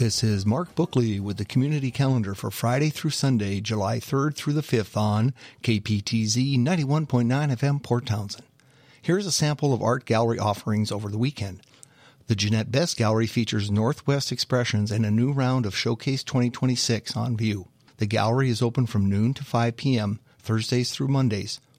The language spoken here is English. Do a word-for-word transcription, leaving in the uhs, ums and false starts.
This is Mark Bookley with the community calendar for Friday through Sunday, July third through the fifth on K P T Z ninety-one point nine F M Port Townsend. Here's a sample of art gallery offerings over the weekend. The Jeanette Best Gallery features Northwest Expressions and a new round of Showcase twenty twenty-six on view. The gallery is open from noon to five p.m., Thursdays through Mondays.